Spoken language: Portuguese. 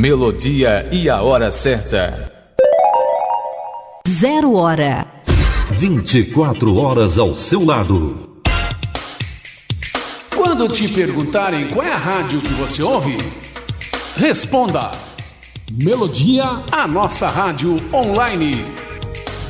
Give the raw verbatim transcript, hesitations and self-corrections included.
melodia e a hora certa. Zero hora. vinte e quatro horas ao seu lado. Quando te perguntarem qual é a rádio que você ouve, responda: Melodia, a nossa rádio online.